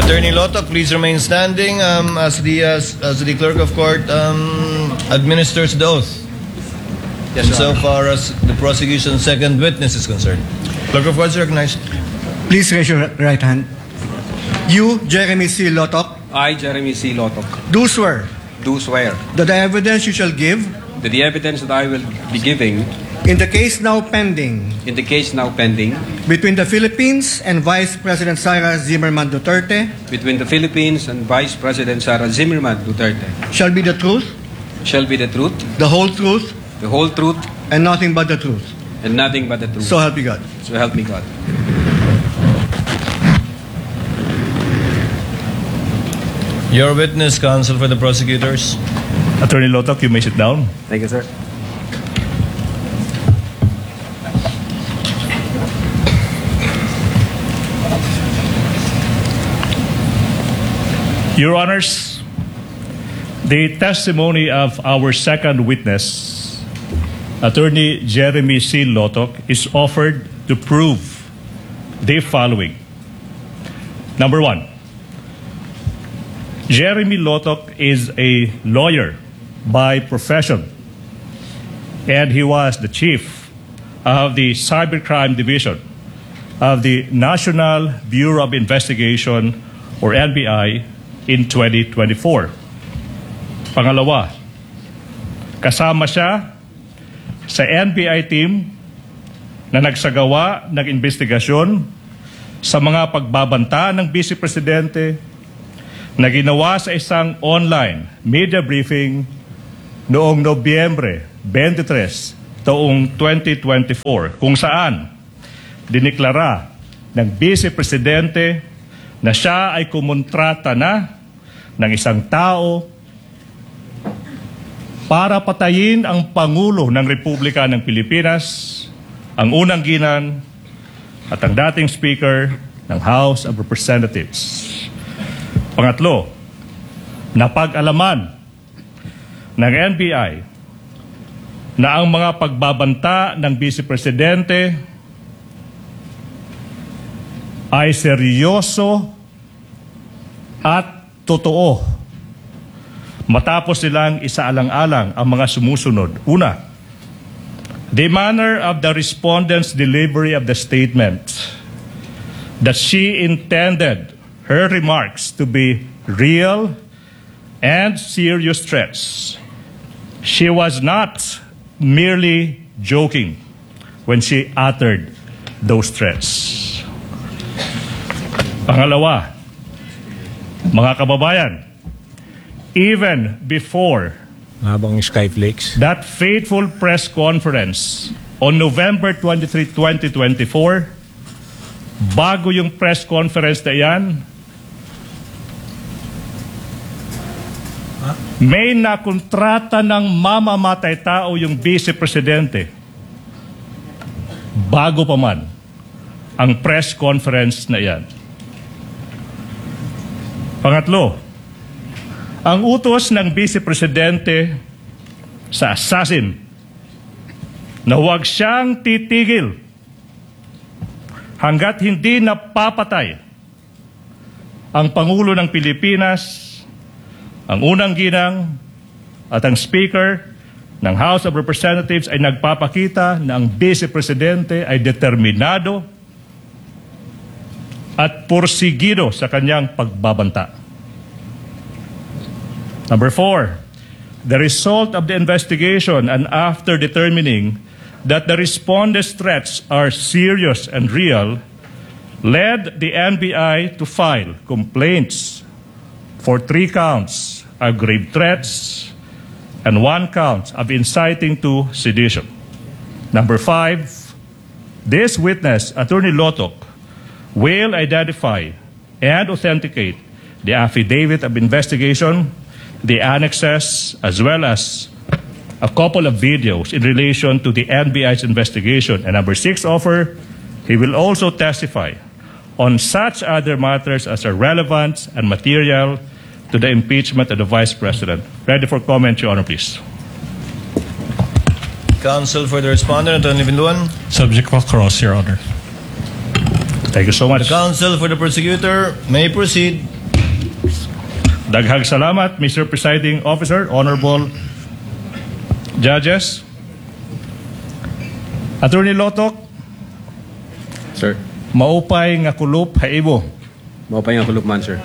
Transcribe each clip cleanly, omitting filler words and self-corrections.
Attorney Lotok, please remain standing as the clerk of court administers the oath. Yes, Your Honor. Insofar as the prosecution's second witness is concerned. Clerk of court is recognized. Please raise your right hand. You, Jeremy C. Lotok, I, Jeremy C. Lotok, do swear do swear that the evidence you shall give that the evidence that I will be giving in the case now pending in the case now pending between the Philippines and Vice President Sara Zimmerman Duterte between the Philippines and Vice President Sara Zimmerman Duterte shall be the truth, shall be the truth, the whole truth, the whole truth, and nothing but the truth. and nothing but the truth. So help you God. So help me God. Your witness, counsel for the prosecutors. Attorney Lotok, you may sit down. Thank you, sir. Your Honors, the testimony of our second witness, Attorney Jeremy C. Lotok, is offered to prove the following. Number one, Jeremy Lotok is a lawyer by profession, and he was the chief of the Cybercrime Division of the National Bureau of Investigation, or NBI, in 2024. Pangalawa, kasama siya sa NBI team na nagsagawa ng investigasyon sa mga pagbabanta ng Vice Presidente na ginawa sa isang online media briefing noong Nobyembre 23, taong 2024, kung saan diniklara ng Vice Presidente na siya ay kumontrata na ng isang tao para patayin ang Pangulo ng Republika ng Pilipinas, ang unang ginang at ang dating Speaker ng House of Representatives. Pangatlo, napag-alaman ng NBI na ang mga pagbabanta ng Vice Presidente ay seryoso at totoo. Matapos nilang isaalang-alang ang mga sumusunod. Una, the manner of the respondent's delivery of the statement that she intended her remarks to be real and serious threats. She was not merely joking when she uttered those threats. Pangalawa, mga kababayan, even before Habang Skyflakes. that fateful press conference on November 23, 2024, bago yung press conference na yan, may nakontrata ng mamamatay tao yung Vice Presidente bago pa man ang press conference na yan. Pangatlo, ang utos ng Vice Presidente sa assassin na huwag siyang titigil hanggat hindi napapatay ang Pangulo ng Pilipinas, ang unang ginang at ang Speaker ng House of Representatives ay nagpapakita na ang Vice Presidente ay determinado at porsigido sa kanyang pagbabanta. Number 4, the result of the investigation and after determining that the respondent's threats are serious and real led the NBI to file complaints for 3 counts of grave threats and 1 count of inciting to sedition. Number 5, this witness, Attorney Lotok, will identify and authenticate the affidavit of investigation, the annexes, as well as a couple of videos in relation to the NBI's investigation. And number 6 offer, he will also testify on such other matters as are relevant and material to the impeachment of the Vice President. Ready for comment, Your Honor, please. Counsel for the respondent, Attorney Vinduan. Subject of cross, Your Honor. Thank you so The much. counsel for the prosecutor may proceed. Daghang salamat, Mr. Presiding Officer, Honorable Judges. Attorney Lotok, Sir. maupay nga kulup haibo. Maupay nga kulupman, sir.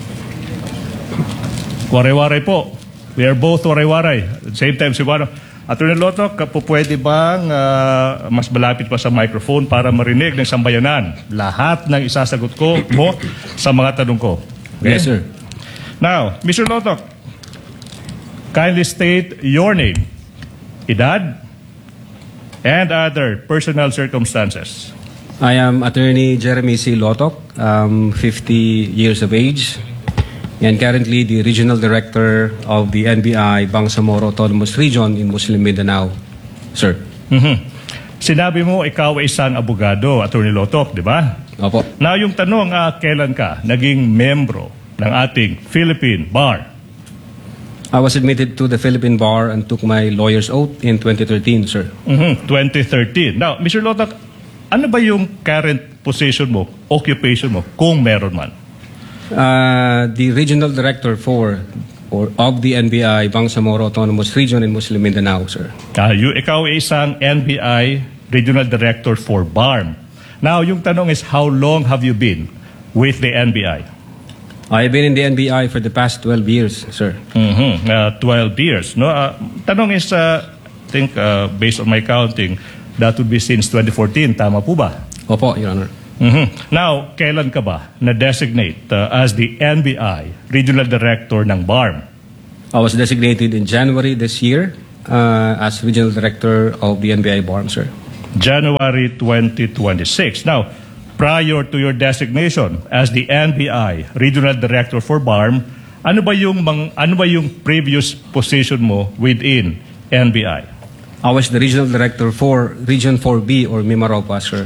Waray-waray po. We are both waray-waray. At the same time, si Wano. Attorney Lotok, po pwede bang mas malapit pa sa microphone para marinig ng sambayanan lahat ng isasagot ko mo sa mga tanong ko? Okay? Yes, sir. Now, Mr. Lotok, kindly state your name, edad, and other personal circumstances. I am Attorney Jeremy C. Lotok, 50 years of age, and currently the Regional Director of the NBI Bangsamoro Autonomous Region in Muslim Mindanao, sir. Sinabi mo ikaw ay isang abogado, Attorney Lotok, di ba? Opo. Now, yung tanong, kailan ka naging membro ng ating Philippine Bar? I was admitted to the Philippine Bar and took my lawyer's oath in 2013, sir. 2013. Now, Mr. Lotok, ano ba yung current position mo, occupation mo, kung meron man? The Regional Director of the NBI Bangsamoro Autonomous Region in Muslim Mindanao, sir. Ikaw ay isang NBI Regional Director for BARM. Now, yung tanong is, how long have you been with the NBI? I've been in the NBI for the past 12 years, sir. 12 years. No? Tanong is, I think, based on my counting, that would be since 2014. Tama po ba? Opo, Your Honor. Now, kailan ka ba na-designate as the NBI Regional Director ng BARM? I was designated in January this year as Regional Director of the NBI BARM, sir. January 2026. Now, prior to your designation as the NBI Regional Director for BARM, ano ba yung previous position mo within NBI? I was the Regional Director for Region 4B or Mimaropa, sir.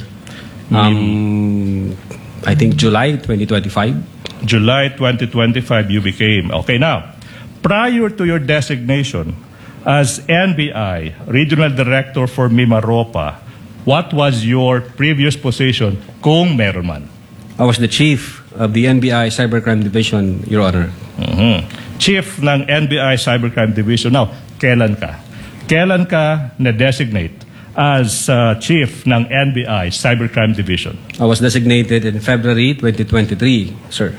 I think July 2025. July 2025 you became. Okay, now, prior to your designation as NBI Regional Director for Mimaropa, what was your previous position kung meron man? I was the Chief of the NBI Cybercrime Division, Your Honor. Chief ng NBI Cybercrime Division. Now, kailan ka? Kailan ka na-designate as Chief ng NBI Cybercrime Division? I was designated in February 2023, sir.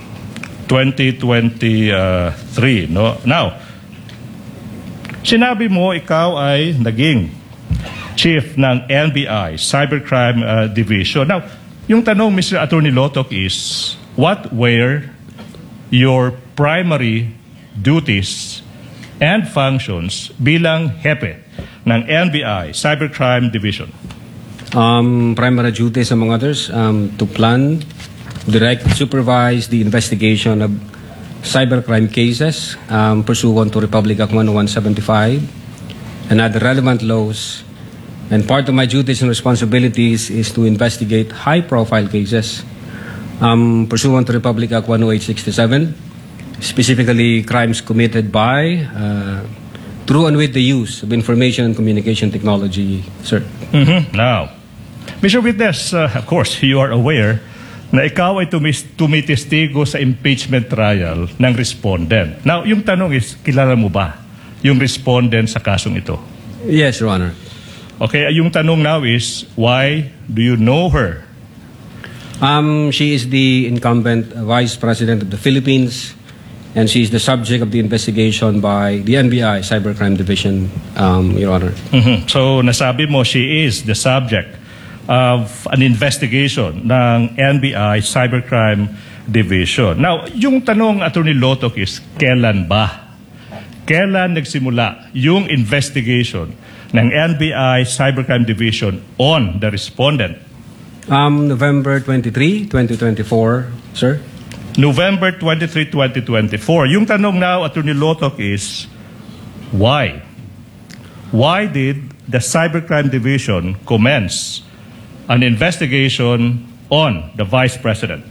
2023, no? Now, sinabi mo ikaw ay naging Chief ng NBI Cybercrime Division. Now, yung tanong, Mr. Attorney Lotok, is what were your primary duties and functions bilang hepe ng NBI Cybercrime Division? Primary duties, among others, to plan, direct, supervise the investigation of cybercrime cases pursuant to Republic Act 10175 and other relevant laws. And part of my duties and responsibilities is to investigate high-profile cases pursuant to Republic Act 10867, specifically crimes committed by, through and with the use of information and communication technology, sir. Now, Mr. Witness, of course, you are aware na ikaw ay tumitestigo sa impeachment trial ng respondent. Now, yung tanong is, kilala mo ba yung respondent sa kasong ito? Yes, Your Honor. Okay, yung tanong now is, why do you know her? She is the incumbent Vice President of the Philippines, and she is the subject of the investigation by the NBI Cybercrime Division, Your Honor. So, nasabi mo, she is the subject of an investigation ng NBI Cybercrime Division. Now, yung tanong, Attorney Lotok, is, kailan ba? Kailan nagsimula yung investigation ng NBI Cybercrime Division on the respondent? November 23, 2024, sir. November 23, 2024. Yung tanong now, Attorney Lotok, is why? Why did the Cybercrime Division commence an investigation on the Vice President?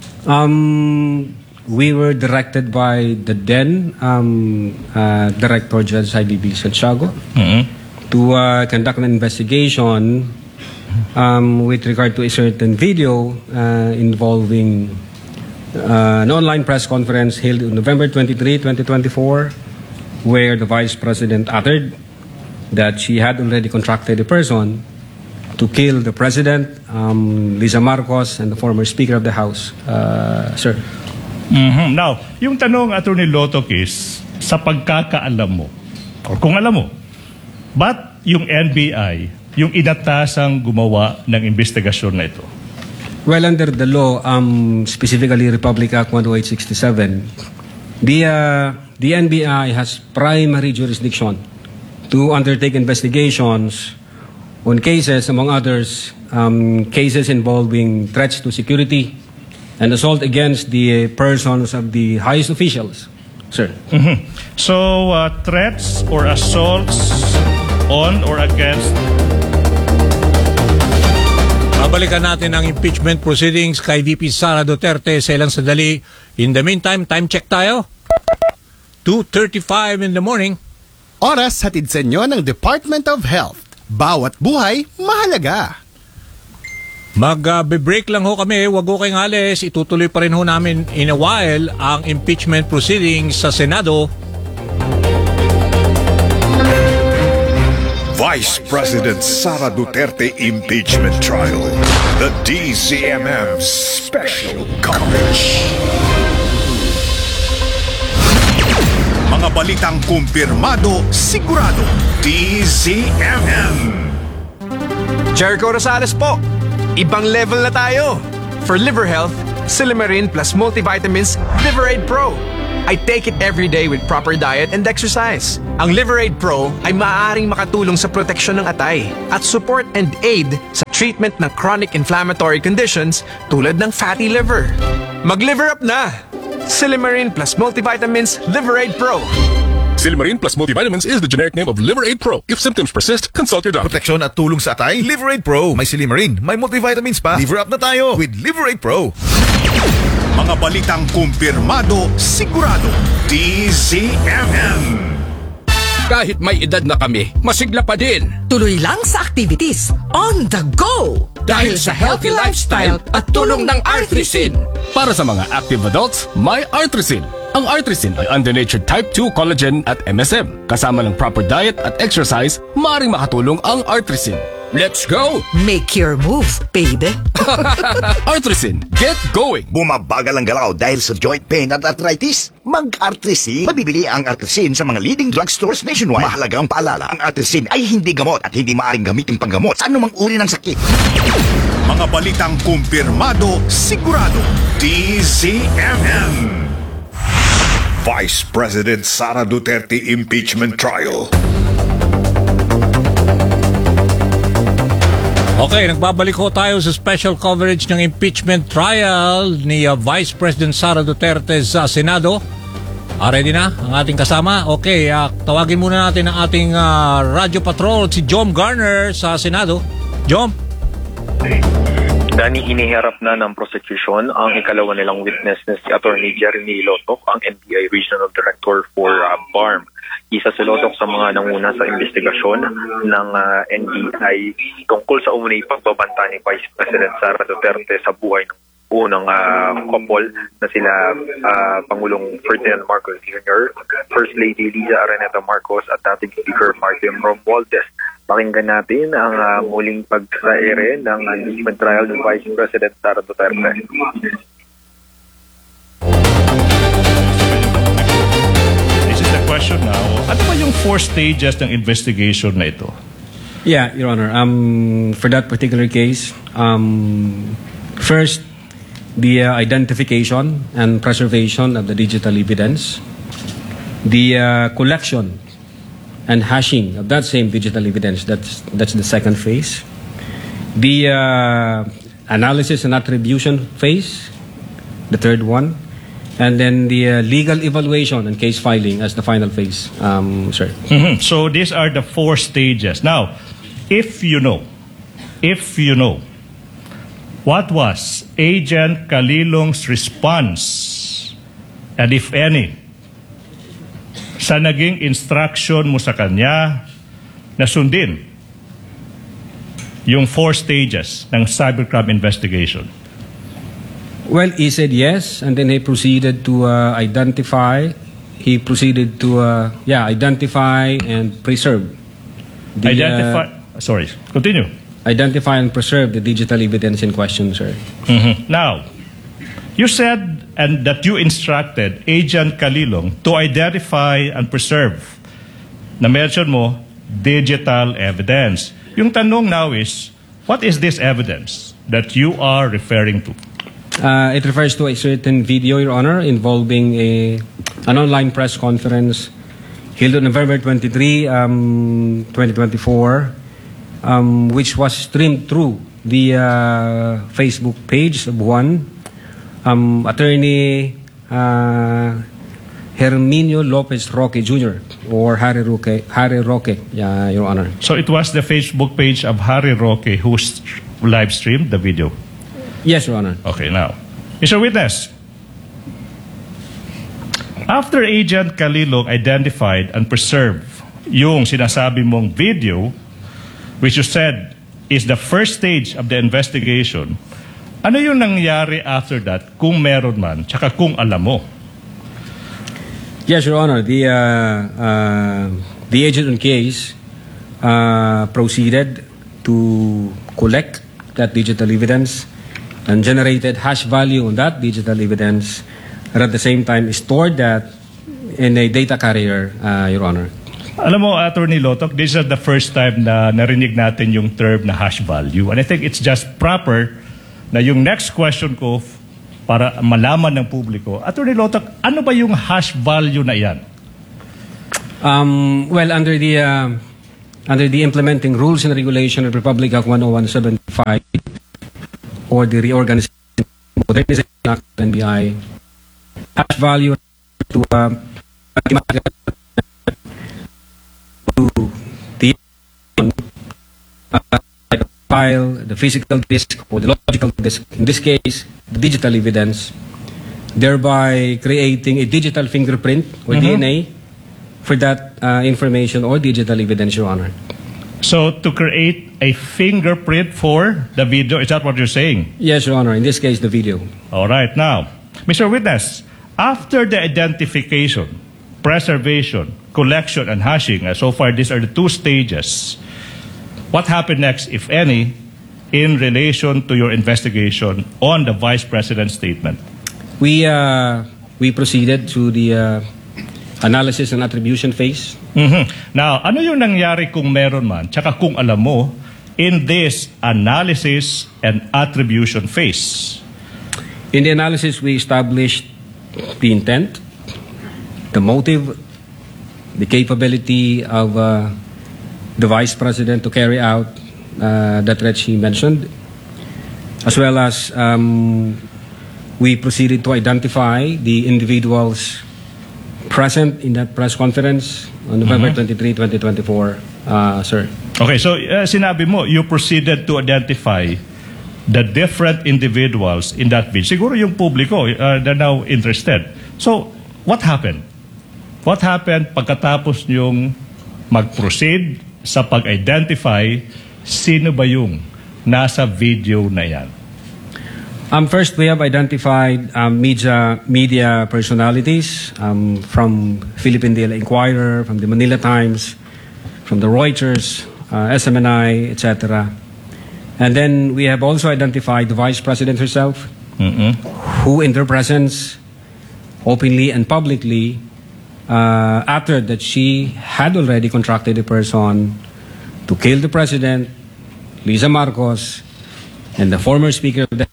We were directed by the then Director Judge IDB Santiago to conduct an investigation with regard to a certain video involving an online press conference held on November 23, 2024, where the Vice President uttered that she had already contracted a person to kill the President, Lisa Marcos, and the former Speaker of the House. Sir. Now, yung tanong, Attorney Lotokis, sa pagkakaalam mo, o kung alam mo, ba't yung NBI, yung inatasang gumawa ng investigasyon na ito? Well, under the law, specifically Republic Act 10867, the NBI has primary jurisdiction to undertake investigations on cases, among others, cases involving threats to security and assault against the persons of the highest officials. Sir. So, threats or assaults on or against... Babalikan natin ang impeachment proceedings kay VP Sara Duterte sa ilang sandali. In the meantime, time check tayo. 2:35 in the morning. Oras hatid sa inyo ng Department of Health. Bawat buhay, mahalaga. Mag-break lang ho kami, wag ho kayong alis. Itutuloy pa rin ho namin in a while ang impeachment proceedings sa Senado. Vice President Sara Duterte impeachment trial. The DZMM special coverage. Mga balitang kumpirmado, sigurado. DZMM. Jericho Rosales po. Ibang level na tayo. For liver health, Silimarin plus multivitamins Liverade Pro. I take it every day with proper diet and exercise. Ang Liverade Pro ay maaaring makatulong sa proteksyon ng atay at support and aid sa treatment ng chronic inflammatory conditions tulad ng fatty liver. Mag-liver up na! Silimarin plus multivitamins Liverade Pro. Silimarin plus multivitamins is the generic name of Liverade Pro. If symptoms persist, consult your doctor. Proteksyon at tulong sa atay, Liverade Pro. May Silimarin, may multivitamins pa. Liver up na tayo with Liverade Pro. Mga balitang kumpirmado, sigurado. DZMM. Kahit may edad na kami, masigla pa din. Tuloy lang sa activities. On the go! Dahil sa healthy lifestyle at tulong ng Artrisin. Para sa mga active adults, may Artrisin. Ang Artrisin ay undenatured type 2 collagen at MSM. Kasama ng proper diet at exercise, maaaring makatulong ang Artrisin. Let's go! Make your move, baby. Artrisin, get going! Bumabagal ang galaw dahil sa joint pain at arthritis? Mag-Artrisin. Mabibili ang Artrisin sa mga leading drugstores nationwide. Mahalagang paalala, ang Artrisin ay hindi gamot at hindi maaaring gamitin panggamot sa anumang uri ng sakit. Mga balitang kumpirmado, sigurado. DZMM. Vice President Sara Duterte impeachment trial. Okay, nagbabalik ho tayo sa special coverage ng impeachment trial ni Vice President Sara Duterte sa Senado. Ready na ang ating kasama? Okay, tawagin muna natin ang ating Radio Patrol, si Jom Garner sa Senado. Jom? Dani, iniharap na ng prosecution ang ikalawa nilang witness na si Attorney Jeremy Lotok, ang NBI Regional Director for BARM. Isa si Lotok sa mga nanguna sa investigasyon ng NBI tungkol sa umunay pagbabanta ni Vice President Sara Duterte sa buhay ng unang couple na sila Pangulong Ferdinand Marcos Jr., First Lady Liza Araneta Marcos at dating Speaker Martin Romualdez. Pakinggan natin ang muling pagsaire ng impeachment trial ng Vice President Sara Duterte. This is the question now. Ano ba yung 4 stages ng investigation na ito? Yeah, Your Honor. For that particular case, first, the identification and preservation of the digital evidence, the collection and hashing of that same digital evidence, that's the second phase. The analysis and attribution phase, the third one. And then the legal evaluation and case filing as the final phase, sir. So these are the 4 stages. Now, if you know, what was Agent Calilong's response, and if any, sa naging instruction mo sa kanya na sundin yung 4 stages ng cybercrime investigation? Well, he said yes, and then he proceeded to identify. He proceeded to identify and preserve. Sorry, continue. Identify and preserve the digital evidence in question, sir. Now, you said and that you instructed Agent Calilong to identify and preserve. Na-mention mo, digital evidence. Yung tanong now is, what is this evidence that you are referring to? It refers to a certain video, Your Honor, involving an online press conference held on November 23, 2024, which was streamed through the Facebook page of one attorney Herminio Lopez Roque Jr. or Harry Roque, Your Honor. So it was the Facebook page of Harry Roque who live streamed the video? Yes, Your Honor. Okay, now, Mr. Witness, after Agent Calilong identified and preserved yung sinasabi mong video, which you said is the first stage of the investigation, ano yung nangyari after that, kung meron man, tsaka kung alam mo? Yes, Your Honor. The agent on case proceeded to collect that digital evidence and generated hash value on that digital evidence, and at the same time stored that in a data carrier, Your Honor. Alam mo, Attorney Lotok, this is the first time na narinig natin yung term na hash value. And I think it's just proper na yung next question ko para malaman ng publiko, Attorney Lotok, ano ba yung hash value na yan? Well, under the implementing rules and regulation of Republic Act 10175 or the Reorganization Modernization Act of NBI, hash value to the file, the physical disk or the logical disk, in this case, the digital evidence, thereby creating a digital fingerprint or DNA for that information or digital evidence, Your Honor. So to create a fingerprint for the video, is that what you're saying? Yes, Your Honor. In this case, the video. All right. Now, Mr. Witness, after the identification, preservation, collection, and hashing, so far these are the 2 stages, what happened next, if any, in relation to your investigation on the Vice President's statement? We proceeded to the analysis and attribution phase. Now, ano yung nangyari kung meron man, tsaka kung alam mo, in this analysis and attribution phase? In the analysis, we established the intent, the motive, the capability of the Vice President to carry out the threat she mentioned, as well as we proceeded to identify the individuals present in that press conference on November 23, 2024, sir. Okay, so sinabi mo, you proceeded to identify the different individuals in that video. Siguro yung publiko, they're now interested. So, what happened? What happened pagkatapos yung mag-proceed sa pag-identify sino ba yung nasa video na yan? First, we have identified media personalities from Philippine Daily Inquirer, from the Manila Times, from the Reuters, SMNI, etc. And then we have also identified the Vice President herself, who in their presence, openly and publicly, uttered that she had already contracted a person to kill the President, Lisa Marcos, and the former Speaker of the